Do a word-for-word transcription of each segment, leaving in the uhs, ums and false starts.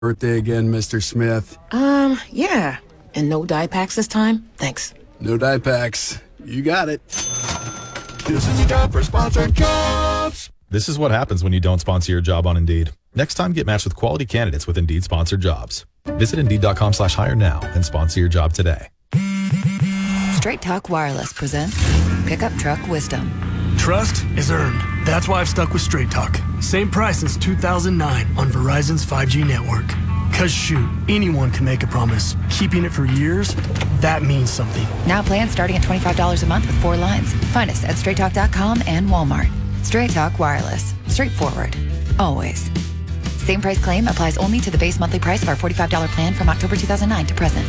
Birthday again, Mister Smith. Um, yeah. And no dye packs this time? Thanks. No dye packs. You got it. This is your job for sponsored jobs. This is what happens when you don't sponsor your job on Indeed. Next time, get matched with quality candidates with Indeed sponsored jobs. Visit Indeed.com slash hire now and sponsor your job today. Straight Talk Wireless presents Pickup Truck Wisdom. Trust is earned. That's why I've stuck with Straight Talk. Same price since two thousand nine on Verizon's five G network. Cause shoot, anyone can make a promise. Keeping it for years, that means something. Now plans starting at twenty-five dollars a month with four lines. Find us at straight talk dot com and Walmart. Straight Talk Wireless. Straightforward. Always. Same price claim applies only to the base monthly price of our forty-five dollars plan from October two thousand nine to present.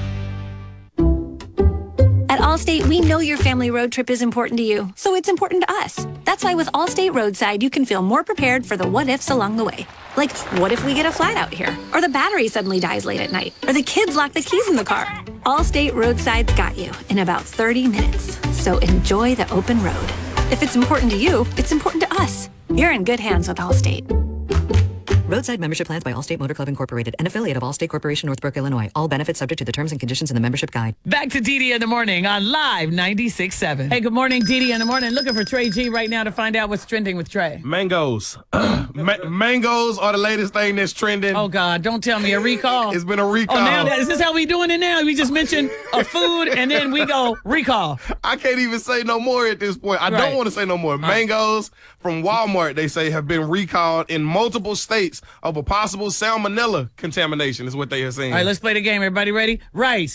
At Allstate, we know your family road trip is important to you, so it's important to us. That's why with Allstate Roadside, you can feel more prepared for the what-ifs along the way. Like, what if we get a flat out here? Or the battery suddenly dies late at night? Or the kids lock the keys in the car? Allstate Roadside's got you in about thirty minutes. So enjoy the open road. If it's important to you, it's important to us. You're in good hands with Allstate. Roadside membership plans by Allstate Motor Club Incorporated, an affiliate of Allstate Corporation, Northbrook, Illinois. All benefits subject to the terms and conditions in the membership guide. Back to Dee Dee in the morning on Live ninety-six point seven. Hey, good morning, Dee Dee in the morning. Looking for Trey G right now to find out what's trending with Trey. Mangoes. Ma- mangoes are the latest thing that's trending. Oh, God, don't tell me a recall. It's been a recall. Oh, now that, is this how we doing it now? We just mentioned a food and then we go recall. I can't even say no more at this point. I Right. don't want to say no more. Mangoes from Walmart, they say, have been recalled in multiple states of a possible salmonella contamination is what they are saying. All right, let's play the game. Everybody ready? Rice.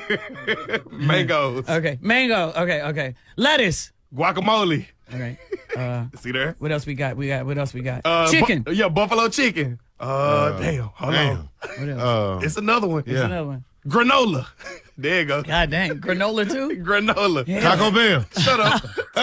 Mangoes. Okay. Mango. Okay, okay. Lettuce. Guacamole. All right. Uh, See there? what else we got? We got what else we got? Uh, Chicken. Bu- yeah, buffalo chicken. Uh, uh damn. Hold damn. on. What else? Uh, It's another one. What's another one? Granola. There you go. God dang. Granola too? Granola. Taco Bell. Shut up.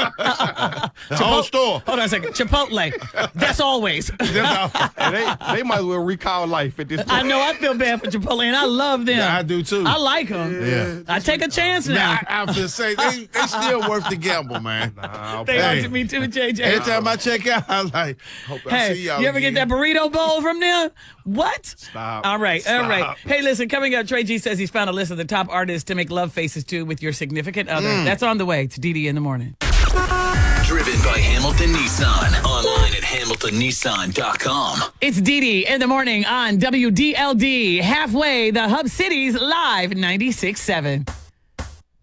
The whole store. Hold on a second. Chipotle. That's always. That's all. And they, they might as well recall life at this point. I know I feel bad for Chipotle, and I love them. Yeah, I do too. I like them. Yeah. I take a chance now. Now, I, I have to say, they, they still worth the gamble, man. Nah, They Hey. are to me too, J J. Every time I check out, I'm like, hope I Hey, see y'all you ever again. get that burrito bowl from them? What? Stop. All right, all Stop. right. Hey, listen, coming up, Trey G says he's found a list of the top artists to make love faces to with your significant other. Mm. That's on the way to Dee Dee in the morning. Driven by Hamilton Nissan. Online at hamilton nissan dot com. It's Dee Dee in the morning on W D L D. Halfway, the Hub Cities Live ninety-six point seven.